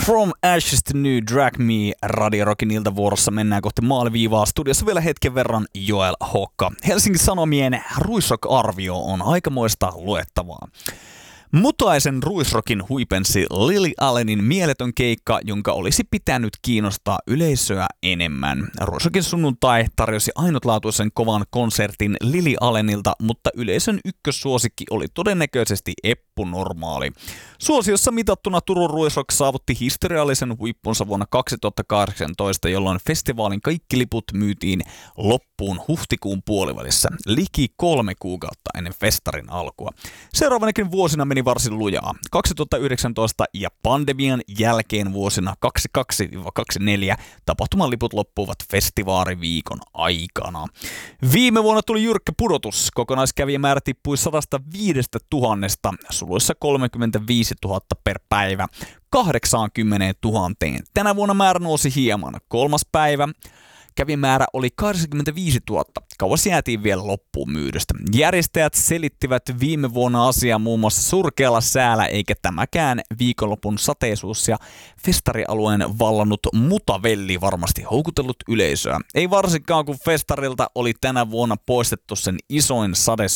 From Ashes to New, Drag Me, Radio Rockin iltavuorossa mennään kohti maaliviivaa. Studiossa vielä hetken verran Joel Hokka. Helsingin Sanomien Ruisrock-arvio on aikamoista luettavaa. Mutaisen Ruisrockin huipensi Lily Allenin mieletön keikka, jonka olisi pitänyt kiinnostaa yleisöä enemmän. Ruisrockin sunnuntai tarjosi ainutlaatuisen kovan konsertin Lily Allenilta, mutta yleisön ykkössuosikki oli todennäköisesti Eppu Normaali. Suosiossa mitattuna Turun Ruisrock saavutti historiallisen huippunsa vuonna 2018, jolloin festivaalin kaikki liput myytiin loppuun huhtikuun puolivälissä, liki 3 kuukautta ennen festarin alkua. Seuraavanakin vuosina meni varsin lujaa. 2019 ja pandemian jälkeen vuosina 22-24 tapahtuman liput loppuivat festivaariviikon aikana. Viime vuonna tuli jyrkkä pudotus. Kokonaiskävijämäärä tippui 105 000, suluissa 35 000 per päivä, 80 000. Tänä vuonna määrä nousi hieman. 3. päivä kävijämäärä oli 85 000. Kauas jäätiin vielä loppuun myydystä. Järjestäjät selittivät viime vuonna asiaa muun muassa surkealla säällä, eikä tämäkään viikonlopun sateisuus ja festarialueen vallannut mutavelli varmasti houkutellut yleisöä. Ei varsinkaan, kun festarilta oli tänä vuonna poistettu sen isoin